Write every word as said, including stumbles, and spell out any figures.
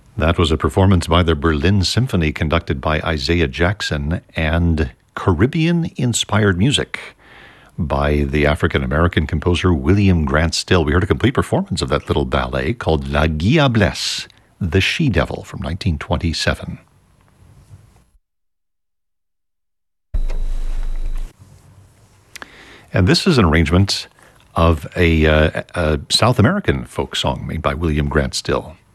That was a performance by the Berlin Symphony conducted by Isaiah Jackson and Caribbean-inspired music by the African-American composer William Grant Still. We heard a complete performance of that little ballet called La Diablesse, The She-Devil, from nineteen twenty-seven. And this is an arrangement of a, uh, a South American folk song made by William Grant Still.